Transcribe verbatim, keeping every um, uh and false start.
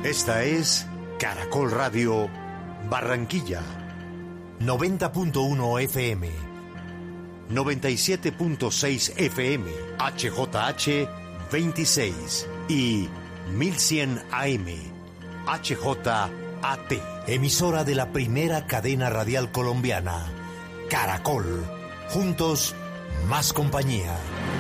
Esta es Caracol Radio Barranquilla. noventa punto uno F M. noventa y siete punto seis F M. H J H veintiséis. Y mil cien A M. H J A T. Emisora de la primera cadena radial colombiana. Caracol. Juntos, más compañía.